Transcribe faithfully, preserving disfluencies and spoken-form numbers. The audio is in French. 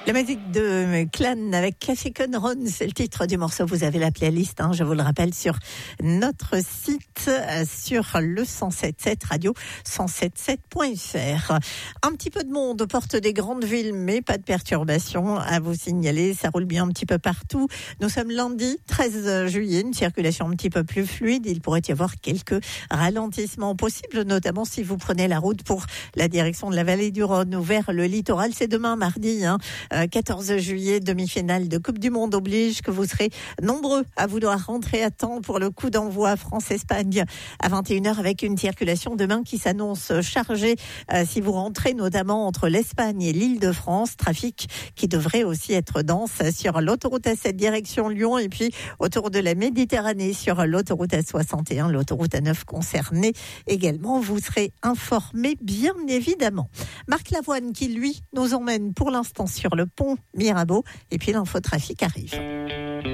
La musique de Clan avec Café Con Ron, c'est le titre du morceau. Vous avez la playlist, hein, je vous le rappelle, sur notre site, sur le cent sept sept radio cent sept sept point f r. Un petit peu de monde aux portes des grandes villes, mais pas de perturbations à vous signaler. Ça roule bien un petit peu partout. Nous sommes lundi treize juillet, une circulation un petit peu plus fluide. Il pourrait y avoir quelques ralentissements possibles, notamment si vous prenez la route pour la direction de la vallée du Rhône ou vers le littoral. C'est demain mardi, hein. quatorze juillet, demi-finale de Coupe du Monde oblige que vous serez nombreux à vouloir rentrer à temps pour le coup d'envoi France-Espagne à vingt et une heures avec une circulation demain qui s'annonce chargée euh, si vous rentrez notamment entre l'Espagne et l'Île-de-France. Trafic qui devrait aussi être dense sur l'autoroute A sept direction Lyon et puis autour de la Méditerranée sur l'autoroute A soixante et un, l'autoroute A neuf concernée également. Vous serez informés bien évidemment. Marc Lavoine qui lui nous emmène pour l'instant sur le pont Mirabeau et puis l'infotrafic arrive.